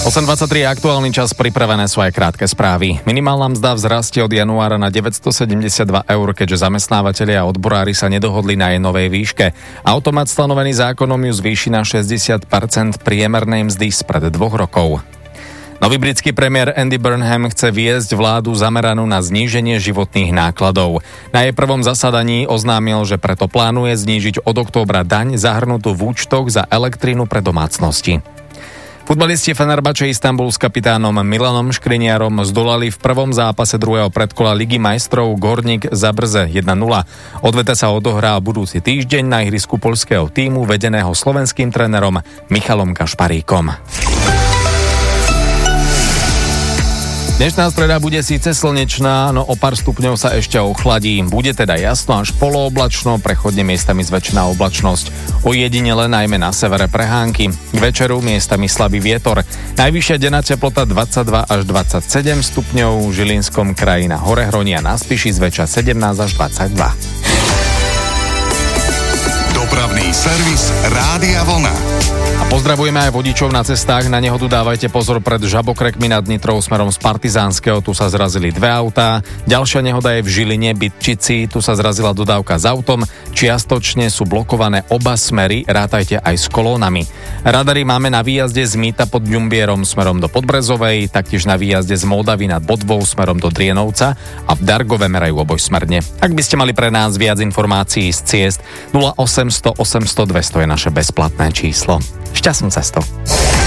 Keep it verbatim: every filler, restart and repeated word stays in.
osem dvadsaťtri je aktuálny čas, pripravené sú aj krátke správy. Minimálna mzda vzrastie od januára na deväťstosedemdesiatdva eur, keďže zamestnávateľia a odborári sa nedohodli na jej novej výške. Automat stanovený zákonom ju zvýši na šesťdesiat percent priemernej mzdy spred dvoch rokov. Nový britský premiér Andy Burnham chce viesť vládu zameranú na zníženie životných nákladov. Na jej prvom zasadaní oznámil, že preto plánuje znížiť od októbra daň zahrnutú v účtoch za elektrínu pre domácnosti. Futbalisti Fenerbahče Istanbul s kapitánom Milanom Škriniarom zdolali v prvom zápase druhého predkola Ligy majstrov Gorník Zabrze jeden nula. Odveta sa odohrá budúci týždeň na ihrisku poľského tímu vedeného slovenským trénerom Michalom Kašparíkom. Dnešná streda bude síce slnečná, no o pár stupňov sa ešte ochladí. Bude teda jasno až polooblačno, prechodne miestami zväčšená oblačnosť. Ojedinele najmä na severe prehánky. K večeru miestami slabý vietor. Najvyššia denná teplota dvadsaťdva až dvadsaťsedem stupňov, v Žilinskom kraji na Horehroní a na Spiši zväčša sedemnásť až dvadsaťdva. Dopravný servis Rádia Vlna. A pozdravujeme aj vodičov na cestách. Na nehodu dávajte pozor pred Žabokrekmi nad Nitrou smerom z Partizánskeho. Tu sa zrazili dve autá. Ďalšia nehoda je v Žiline, Bytčici. Tu sa zrazila dodávka s autom. Čiastočne sú blokované oba smery. Rátajte aj s kolónami. Radary máme na výjazde z Mýta pod Ďumbierom smerom do Podbrezovej, taktiež na výjazde z Moldavy nad Bodvou smerom do Drienovca a v Dargove merajú obojsmerne. Ak by ste mali pre nás viac informácií z ciest, nula osemsto osemsto dvesto je naše bezplatné číslo. Šťastnú cestu.